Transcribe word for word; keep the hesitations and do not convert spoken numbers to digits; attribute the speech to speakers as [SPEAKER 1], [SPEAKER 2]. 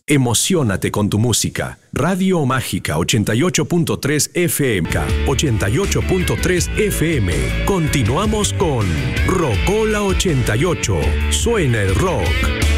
[SPEAKER 1] Emociónate con tu música. Radio Mágica ochenta y ocho punto tres F M. ochenta y ocho punto tres F M. Continuamos con Rocola ochenta y ocho. Suena el rock.